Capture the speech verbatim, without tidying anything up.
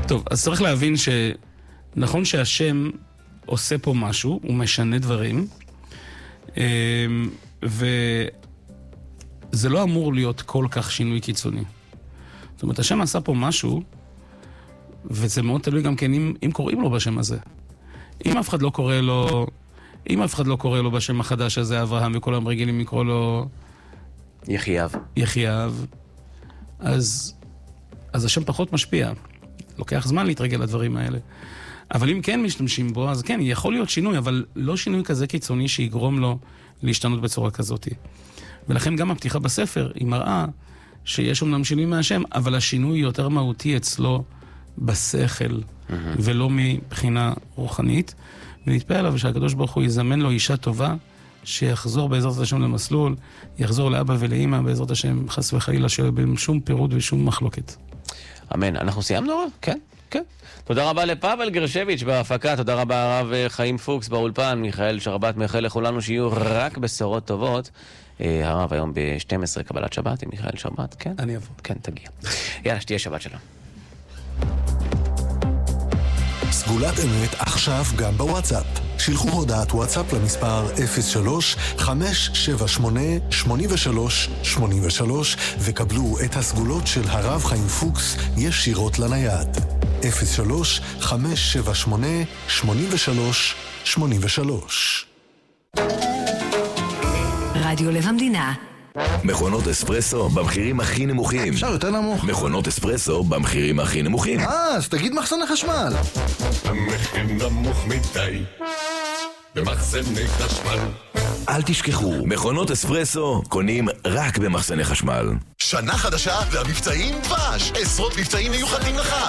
טוב, אז צריך להבין שנכון שהשם עושה פה משהו, הוא משנה דברים, וזה לא אמור להיות כל כך שינוי קיצוני. זאת אומרת, השם עשה פה משהו, וזה מאוד תלוי גם כן אם, אם קוראים לו בשם הזה. אם אף אחד לא קורא לו, אם אף אחד לא קורא לו בשם החדש הזה, אברהם, וכל הם רגילים לקרוא לו יחייב. יחייב, אז, אז השם פחות משפיע. לוקח זמן להתרגל לדברים האלה. אבל אם כן משתמשים בו, אז כן, יכול להיות שינוי, אבל לא שינוי כזה קיצוני שיגרום לו להשתנות בצורה כזאת. ולכן גם הפתיחה בספר היא מראה שיש אומנם שינוי מהשם, אבל השינוי יותר מהותי אצלו בשכל, mm-hmm. ולא מבחינה רוחנית. ונתפעל עליו שהקדוש ברוך הוא יזמן לו אישה טובה, שיחזור בעזרת השם למסלול, יחזור לאבא ולאמא בעזרת השם, חס וחלילה, שיהיה בהם שום פירוד ושום מחלוקת. אמן. אנחנו סיימנו? כן, כן. תודה רבה לפאבל גרשביץ' בהפקה, תודה רבה הרב חיים פוקס באולפן, מיכאל שרבט מאחל לכולנו שיהיו רק בשורות טובות. הרב היום ב-שתים עשרה קבלת שבת עם מיכאל שרבט, כן? אני אבוא. כן, תגיע. יאללה, שתהיה שבת שלום. סגולת אמת עכשיו גם בוואטסאפ. שילחו הודעת וואטסאפ למספר אפס שלוש חמש שבע שמונה שמונה שלוש שמונה שלוש וקבלו את הסגולות של הרב חיים פוקס ישירות לנייד. אפס שלוש חמש שבע שמונה שמונה שלוש שמונה שלוש. רדיו לב המדינה. מכונות אספרסו במחירים הכי נמוכים. אפשר יותר נמוך? מכונות אספרסו במחירים הכי נמוכים. אה, אז תגיד מחסני חשמל. המחיר נמוך מדי במחסני חשמל. אל תשכחו, מכונות אספרסו קונים רק במחסני חשמל. שנה חדשה והמבצעים דבש. עשרות מבצעים מיוחדים לך.